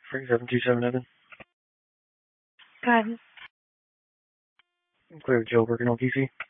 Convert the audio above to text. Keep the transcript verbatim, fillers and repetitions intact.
three seven two seven Evan. Go ahead. Clear Joe working on P C.